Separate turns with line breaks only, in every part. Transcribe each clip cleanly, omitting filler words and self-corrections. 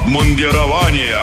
обмундирования.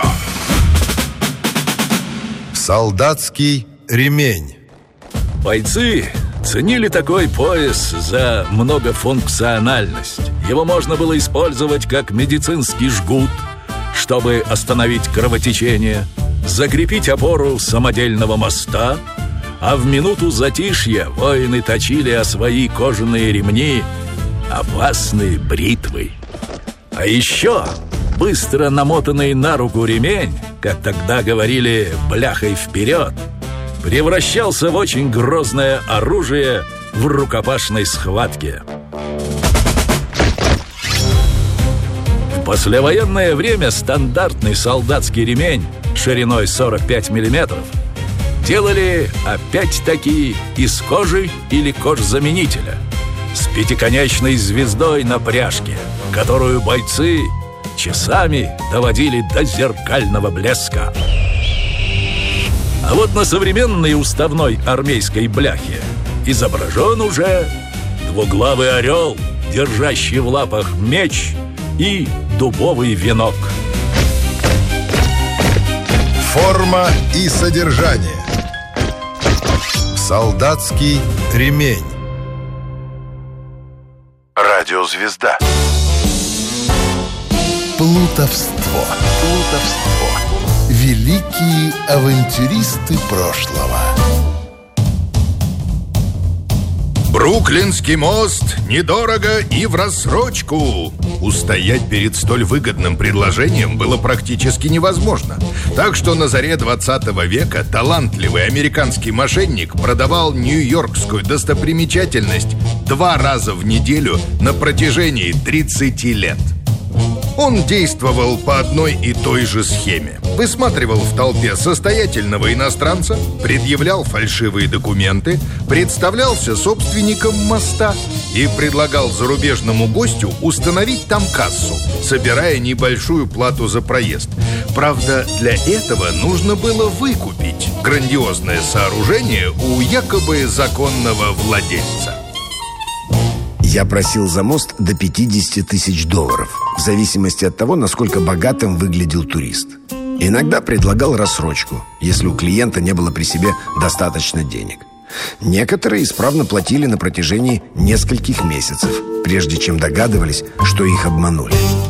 Солдатский ремень.
Бойцы ценили такой пояс за многофункциональность. Его можно было использовать как медицинский жгут, чтобы остановить кровотечение, закрепить опору самодельного моста, а в минуту затишья воины точили о свои кожаные ремни опасные бритвы. А еще быстро намотанный на руку ремень, как тогда говорили, бляхой вперед, превращался в очень грозное оружие в рукопашной схватке. В послевоенное время стандартный солдатский ремень шириной 45 мм делали опять-таки из кожи или кожзаменителя с пятиконечной звездой на пряжке, которую бойцы часами доводили до зеркального блеска. А вот на современной уставной армейской бляхе изображен уже двуглавый орел, держащий в лапах меч и дубовый венок.
Форма и содержание. Солдатский ремень.
Радиозвезда.
Плутовство. Великие авантюристы прошлого.
Бруклинский мост недорого и в рассрочку. Устоять перед столь выгодным предложением было практически невозможно. Так что на заре 20 века талантливый американский мошенник продавал нью-йоркскую достопримечательность 2 раза в неделю на протяжении 30 лет. Он действовал по одной и той же схеме. Высматривал в толпе состоятельного иностранца, предъявлял фальшивые документы, представлялся собственником моста и предлагал зарубежному гостю установить там кассу, собирая небольшую плату за проезд. Правда, для этого нужно было выкупить грандиозное сооружение у якобы законного владельца.
Я просил за мост до $50 тысяч, в зависимости от того, насколько богатым выглядел турист. Иногда предлагал рассрочку, если у клиента не было при себе достаточно денег. Некоторые исправно платили на протяжении нескольких месяцев, прежде чем догадывались, что их обманули.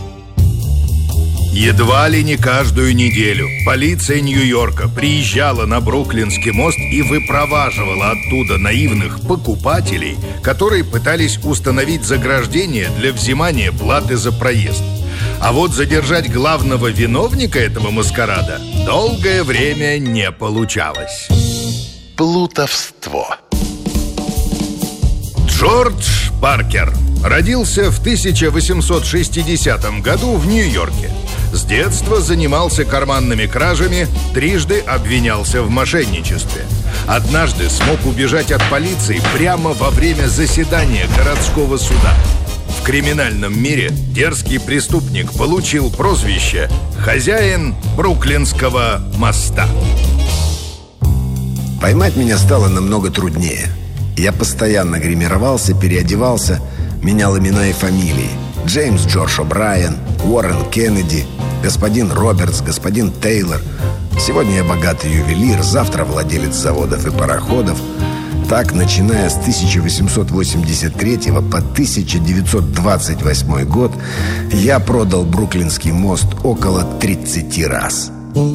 Едва ли не каждую неделю полиция Нью-Йорка приезжала на Бруклинский мост и выпроваживала оттуда наивных покупателей, которые пытались установить заграждение для взимания платы за проезд. А вот задержать главного виновника этого маскарада долгое время не получалось.
Плутовство.
Джордж Паркер родился в 1860 году в Нью-Йорке. С детства занимался карманными кражами, трижды обвинялся в мошенничестве. Однажды смог убежать от полиции прямо во время заседания городского суда. В криминальном мире дерзкий преступник получил прозвище «Хозяин Бруклинского моста».
Поймать меня стало намного труднее. Я постоянно гримировался, переодевался, менял имена и фамилии. Джеймс Джордж О'Брайен, Уоррен Кеннеди, господин Робертс, господин Тейлор. Сегодня я богатый ювелир, завтра владелец заводов и пароходов. Так, начиная с 1883 по 1928 год, я продал Бруклинский мост около 30 раз.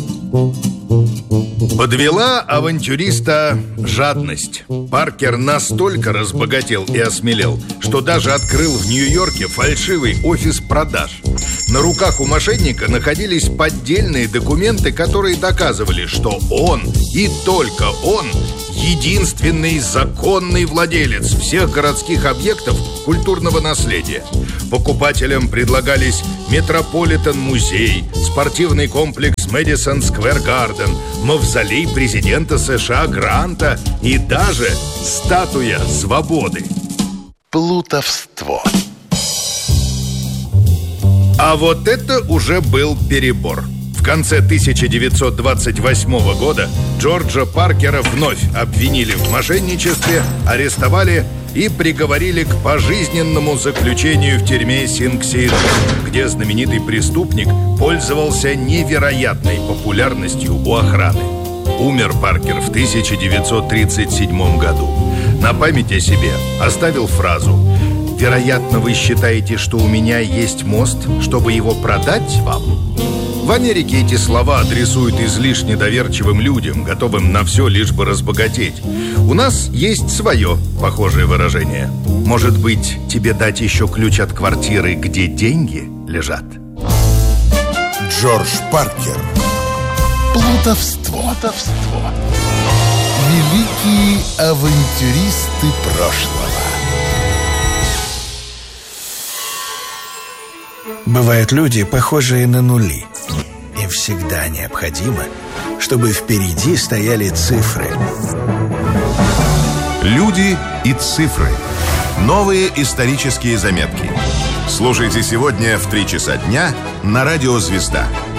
Подвела авантюриста жадность. Паркер настолько разбогател и осмелел, что даже открыл в Нью-Йорке фальшивый офис продаж. На руках у мошенника находились поддельные документы, которые доказывали, что он и только он единственный законный владелец всех городских объектов культурного наследия. Покупателям предлагались Метрополитен-музей, спортивный комплекс Мэдисон Сквер Гарден, мавзолей президента США Гранта и даже статуя свободы.
Плутовство.
А вот это уже был перебор. В конце 1928 года Джорджа Паркера вновь обвинили в мошенничестве, арестовали и приговорили к пожизненному заключению в тюрьме Синг-Синг, где знаменитый преступник пользовался невероятной популярностью у охраны. Умер Паркер в 1937 году. На память о себе оставил фразу: «Вероятно, вы считаете, что у меня есть мост, чтобы его продать вам?» В Америке эти слова адресуют излишне доверчивым людям, готовым на все, лишь бы разбогатеть. У нас есть свое похожее выражение. Может быть, тебе дать еще ключ от квартиры, где деньги лежат?
Джордж Паркер. Плутовство. Великие авантюристы прошлого.
Бывают люди, похожие на нули. Им всегда необходимо, чтобы впереди стояли цифры.
Люди и цифры. Новые исторические заметки. Слушайте сегодня в 3 часа дня на радио «Звезда».